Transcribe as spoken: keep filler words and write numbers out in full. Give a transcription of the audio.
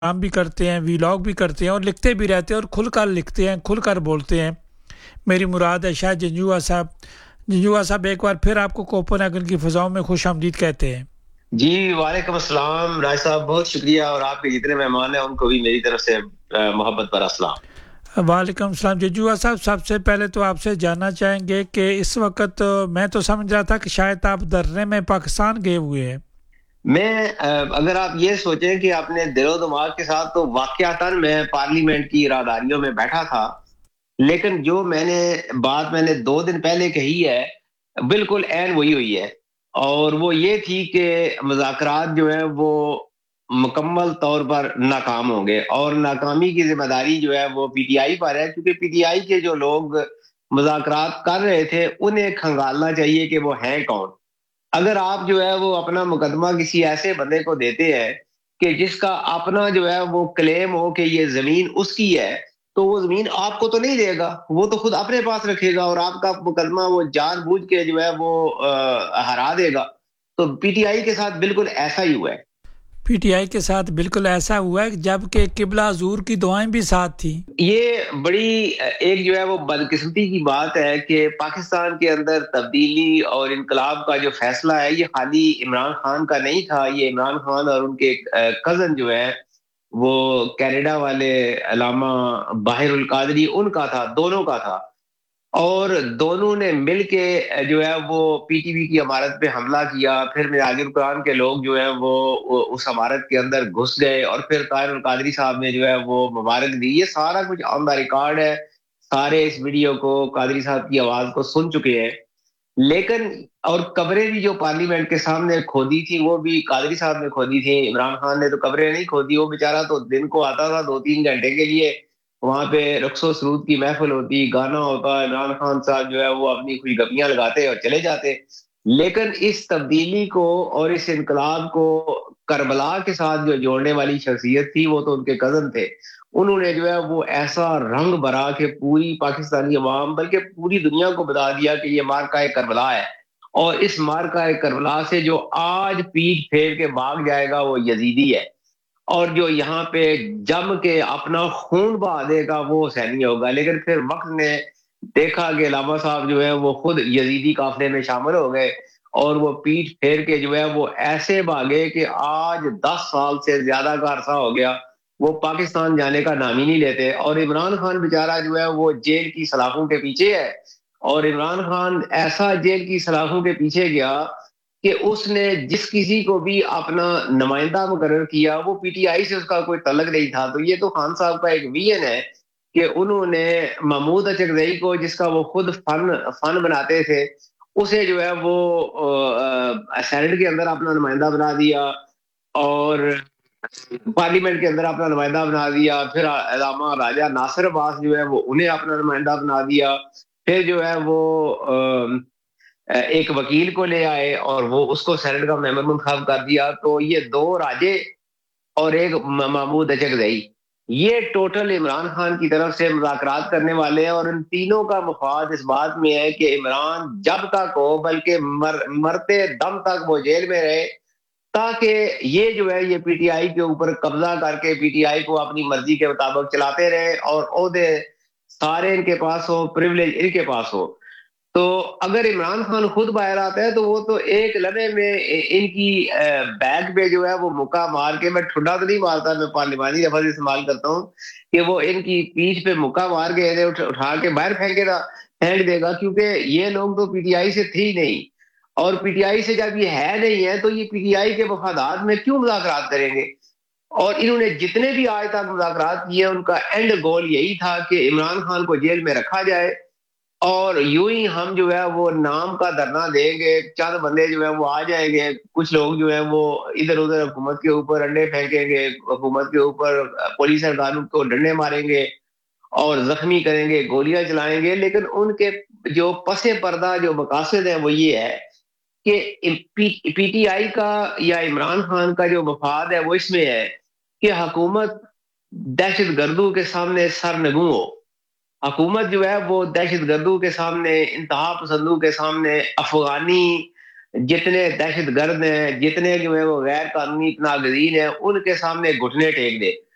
काम भी करते हैं, वीलॉग भी करते हैं और लिखते भी रहते हैं और खुल कर लिखते हैं, खुल कर बोलते हैं। मेरी मुराद है शायद जंजुआ साहब। जंजुआ साहब एक बार फिर आपको कोपेनहेगन की फ़ज़ाओं में खुश आमदीद कहते हैं। जी वालेकुम अस्सलाम राज साहब, बहुत शुक्रिया और आपके जितने मेहमान हैं उनको भी मेरी तरफ से मोहब्बत भरा सलाम। वालेकुम सलाम। जंजुआ साहब, सबसे पहले तो आपसे जानना चाहेंगे कि इस वक्त मैं तो समझ रहा था कि शायद आप धरने में पाकिस्तान गए हुए हैं। मैं अगर आप ये सोचें कि आपने दिलो दिमाग के साथ, तो वाकयातन मैं पार्लियामेंट की इरादारियों में बैठा था, लेकिन जो मैंने बात मैंने दो दिन पहले कही है बिल्कुल ऐन वही हुई है। और वो ये थी कि मुज़ाकरात जो है वो मुकम्मल तौर पर नाकाम होंगे और नाकामी की जिम्मेदारी जो है वो पीटीआई पर है, क्योंकि पीटीआई के जो लोग मुज़ाकरात कर रहे थे उन्हें खंगालना चाहिए कि वो हैं कौन। अगर आप जो है वो अपना मुकदमा किसी ऐसे बंदे को देते हैं कि जिसका अपना जो है वो क्लेम हो कि ये जमीन उसकी है, तो वो जमीन आपको तो नहीं देगा, वो तो खुद अपने पास रखेगा और आपका मुकदमा वो जानबूझ के जो है वो आ, हरा देगा। तो पीटीआई के साथ बिल्कुल ऐसा ही हुआ है। पीटीआई के साथ बिल्कुल ऐसा हुआ है, जबकि किबला हुजूर की दुआएं भी साथ थी। ये बड़ी एक जो है वो बदकिस्मती की बात है कि पाकिस्तान के अंदर तब्दीली और इनकलाब का जो फैसला है ये खाली इमरान खान का नहीं था, ये इमरान खान और उनके कजन जो है वो कनाडा वाले अलामा बाहिरुल कादरी उनका था, दोनों का था। और दोनों ने मिलके जो है वो पीटीवी की इमारत पे हमला किया। फिर मिराजुल कुरान के लोग जो है वो उस इमारत के अंदर घुस गए और फिर ताहिरुल कादरी साहब ने जो है वो मुबारक दी। ये सारा कुछ ऑन द रिकॉर्ड है, सारे इस वीडियो को कादरी साहब की आवाज को सुन चुके हैं। लेकिन और कब्रें भी जो पार्लियामेंट के सामने खोदी थी वो भी कादरी साहब ने खोदी थी, इमरान खान ने तो कब्रें नहीं खोदी। वो बेचारा तो दिन को आता था दो तीन घंटे के लिए, वहां पे रक्सो सरूद की महफिल होती, गाना होता, इमरान खान साहब जो है वो अपनी खुशगपियां लगाते और चले जाते। लेकिन इस तब्दीली को और इस इनकलाब को करबला के साथ जो जोड़ने वाली शख्सियत थी वो तो उनके कजन थे। उन्होंने जो है वो ऐसा रंग भरा कि पूरी पाकिस्तानी अवाम बल्कि पूरी दुनिया को बता दिया कि ये मार्का करबला है। और इस मार्का करबला से जो आज पीठ फेर के भाग जाएगा वो यजीदी है, और जो यहाँ पे जम के अपना खून बहा देगा वो हुसैनी होगा। लेकिन फिर वक्त ने देखा कि अलामा साहब जो है वो खुद यजीदी काफिले में शामिल हो गए और वो पीठ फेर के जो है वो ऐसे भागे कि आज दस साल से ज्यादा का अरसा हो गया वो पाकिस्तान जाने का नाम ही नहीं लेते। और इमरान खान बेचारा जो है वो जेल की सलाखों के पीछे है, और इमरान खान ऐसा जेल की सलाखों के पीछे गया कि उसने जिस किसी को भी अपना नुमाइंदा मुकर्रर किया वो पीटीआई से उसका कोई तल्लक नहीं था। तो ये तो खान साहब का एक विजन है कि उन्होंने महमूद अचकजई को, जिसका वो खुद फन फन बनाते थे, उसे जो है वो सेनेट के अंदर अपना नुमाइंदा बना दिया और पार्लियामेंट के अंदर अपना नुमाइंदा बना दिया। फिर अलामा राजा नासिर अब्बास जो है वो उन्हें अपना नुमाइंदा बना दिया। फिर जो है वो एक वकील को ले आए और वो उसको सेनेट का मेंबर मुंतखब कर दिया। तो ये दो राजे और एक महमूद अचकजई, ये टोटल इमरान खान की तरफ से मुज़ाकरात करने वाले हैं। और इन तीनों का मुफाद इस बात में है कि इमरान जब तक हो, बल्कि मर, मरते दम तक वो जेल में रहे, ताकि ये जो है ये पीटीआई के ऊपर कब्जा करके पीटीआई को अपनी मर्जी के मुताबिक चलाते रहे और ओहदे सारे इनके पास हो, प्रिविलेज इनके पास हो। तो अगर इमरान खान खुद बाहर आता है तो वो तो एक लम्हे में इनकी बैग पे जो है वो मुक्का मार के, मैं ठुड्डा तो नहीं मारता, मैं पार्लिमानी लफ्ज इस्तेमाल करता हूँ, कि वो इनकी पीठ पे मुक्का मार के इन्हें उठ, उठा के बाहर फेंकेगा, फेंक देगा, क्योंकि ये लोग तो पीटीआई से थे ही नहीं। और पीटीआई से जब ये है नहीं है तो ये पीटीआई के वफादार में क्यों मुज़ाकरात करेंगे। और इन्होंने जितने भी आज तक मुज़ाकरात किए उनका एंड गोल यही था कि इमरान खान को जेल में रखा जाए और यूं ही हम जो है वो नाम का धरना देंगे, चंद बंदे जो है वो आ जाएंगे, कुछ लोग जो है वो इधर उधर हुकूमत के ऊपर अंडे फेंकेंगे, हुकूमत के ऊपर पुलिस और कानून को डंडे मारेंगे और जख्मी करेंगे, गोलियां चलाएंगे। लेकिन उनके जो पसे पर्दा जो मकासद है वो ये है कि पीटीआई का या इमरान खान का जो मफाद है वो इसमें है कि हुकूमत दहशत गर्दों के सामने सरनगू हो। हुकूमत जो है वो दहशत गर्दों के सामने, इंतहा पसंदों के सामने, अफगानी जितने दहशत गर्द हैं, जितने जो है वो गैर कानूनी तनागजीन है, उनके सामने घुटने टेक दे।